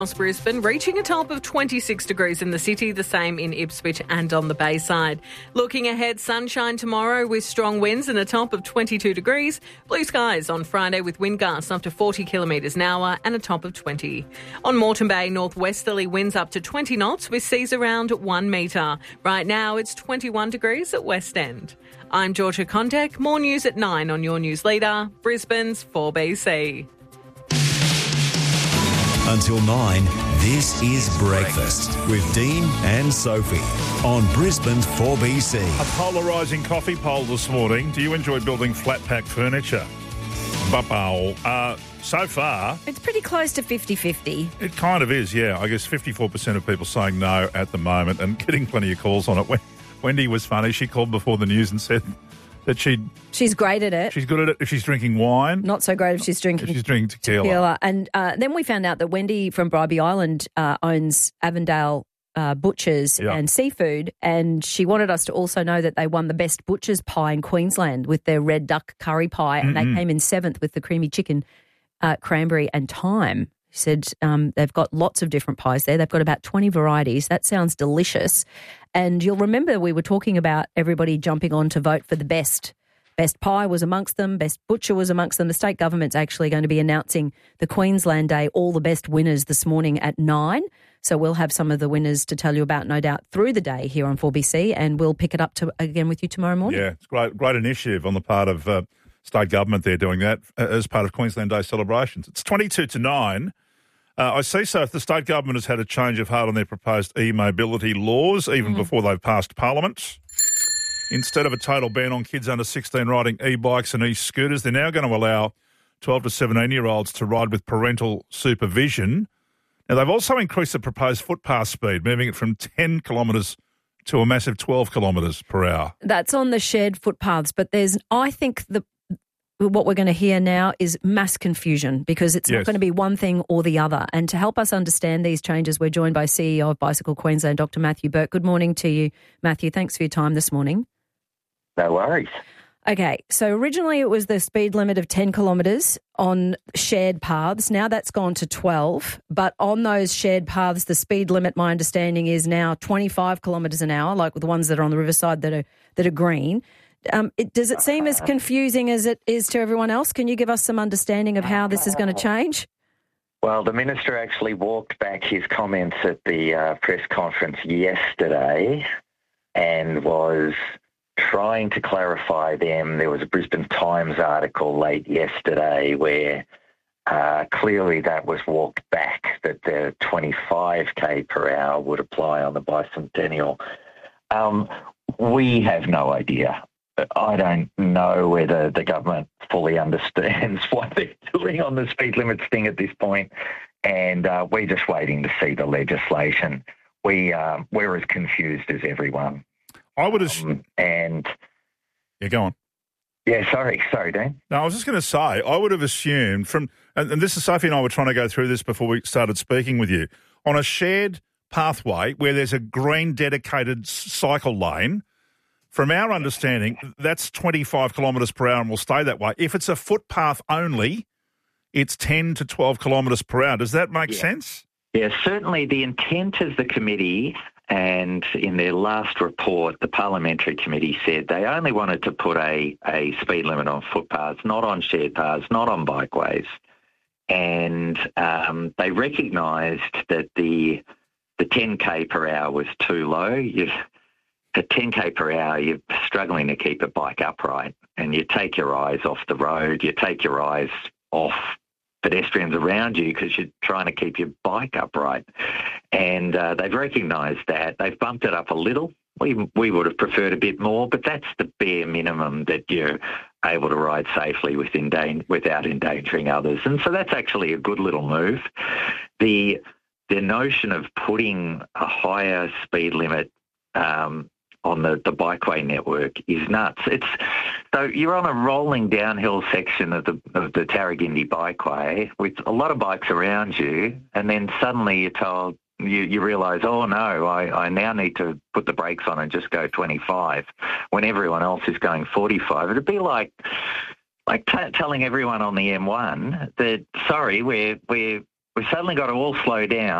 Brisbane, reaching a top of 26 degrees in the city, the same in Ipswich and on the Bayside. Looking ahead, sunshine tomorrow with strong winds and a top of 22 degrees. Blue skies on Friday with wind gusts up to 40 kilometres an hour and a top of 20. On Moreton Bay, northwesterly winds up to 20 knots with seas around 1 metre. Right now it's 21 degrees at West End. I'm Georgia Condek. More news at 9 on your news leader, Brisbane's 4BC. Until 9, this is Breakfast with Dean and Sophie on Brisbane's 4BC. A polarising coffee poll this morning. Do you enjoy building flat pack furniture? So far, it's pretty close to 50-50. It kind of is, yeah. I guess 54% of people saying no at the moment and getting plenty of calls on it. Wendy was funny. She called before the news and said that she's great at it. She's good at it if she's drinking wine. Not so great if she's drinking tequila. And then we found out that Wendy from Bribie Island owns Avondale Butchers and Seafood, and she wanted us to also know that they won the best butcher's pie in Queensland with their red duck curry pie, and they came in 7th with the creamy chicken, cranberry and thyme. She said they've got lots of different pies there. They've got about 20 varieties. That sounds delicious. And you'll remember we were talking about everybody jumping on to vote for the best. Best pie was amongst them. Best butcher was amongst them. The state government's actually going to be announcing the Queensland Day, all the best winners this morning at 9. So we'll have some of the winners to tell you about, no doubt, through the day here on 4BC, and we'll pick it up again with you tomorrow morning. Yeah, it's great initiative on the part of state government. They're doing that as part of Queensland Day celebrations. It's 22 to 9. I see. So if the state government has had a change of heart on their proposed e-mobility laws, even before they've passed Parliament, instead of a total ban on kids under 16 riding e-bikes and e-scooters, they're now going to allow 12 to 17-year-olds to ride with parental supervision. Now, they've also increased the proposed footpath speed, moving it from 10 kilometres to a massive 12 kilometres per hour. That's on the shared footpaths, but I think what we're going to hear now is mass confusion, because it's not going to be one thing or the other. And to help us understand these changes, we're joined by CEO of Bicycle Queensland, Dr. Matthew Burke. Good morning to you, Matthew. Thanks for your time this morning. No worries. Okay, so originally it was the speed limit of 10 kilometres on shared paths. Now that's gone to 12. But on those shared paths, the speed limit, my understanding, is now 25 kilometres an hour, like with the ones that are on the riverside that are green. Does it seem as confusing as it is to everyone else? Can you give us some understanding of how this is going to change? Well, the Minister actually walked back his comments at the press conference yesterday and was trying to clarify them. There was a Brisbane Times article late yesterday where clearly that was walked back, that the 25k per hour would apply on the bicentennial. We have no idea. I don't know whether the government fully understands what they're doing on the speed limits thing at this point, and we're just waiting to see the legislation. We're as confused as everyone. I would have... Yeah, go on. Yeah, sorry, Dean. No, I was just going to say, I would have assumed and this is Sophie and I were trying to go through this before we started speaking with you, on a shared pathway where there's a green dedicated cycle lane, from our understanding, that's 25 kilometres per hour and will stay that way. If it's a footpath only, it's 10 to 12 kilometres per hour. Does that make sense? Yeah, certainly the intent of the committee, and in their last report, the parliamentary committee said they only wanted to put a speed limit on footpaths, not on shared paths, not on bikeways. And they recognised that the 10k per hour was too low. At 10k per hour, you're struggling to keep a bike upright, and you take your eyes off the road, you take your eyes off pedestrians around you because you're trying to keep your bike upright. And they've recognised that. They've bumped it up a little. We would have preferred a bit more, but that's the bare minimum that you're able to ride safely without endangering others. And so that's actually a good little move. The notion of putting a higher speed limit on the bikeway network is nuts. So you're on a rolling downhill section of the Tarragindi bikeway with a lot of bikes around you, and then suddenly you're told, you realise, oh no, I now need to put the brakes on and just go 25 when everyone else is going 45. It'd be like telling everyone on the M1 that, sorry, we're we've suddenly got to all slow down